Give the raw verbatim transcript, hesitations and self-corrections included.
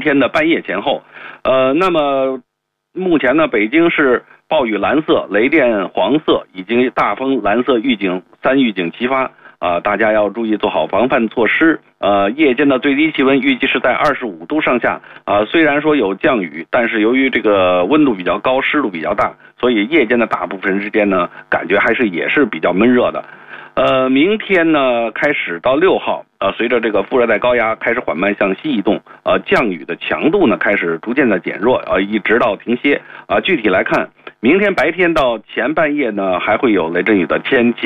天的半夜前后。呃，那么目前呢，北京是暴雨蓝色、雷电黄色以及大风蓝色预警三预警齐发啊、呃，大家要注意做好防范措施。呃，夜间的最低气温预计是在二十五度上下啊、呃，虽然说有降雨，但是由于这个温度比较高，湿度比较大，所以夜间的大部分时间呢，感觉还是也是比较闷热的。呃，明天呢开始到六号，呃，随着这个副热带高压开始缓慢向西移动，呃，降雨的强度呢开始逐渐的减弱，呃，一直到停歇。啊、呃，具体来看，明天白天到前半夜呢还会有雷阵雨的天气。